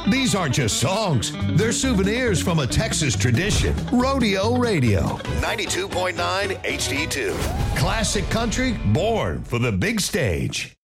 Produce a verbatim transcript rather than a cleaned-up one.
These aren't just songs. They're souvenirs from a Texas tradition. Rodeo Radio. ninety-two point nine H D two. Classic country born for the big stage.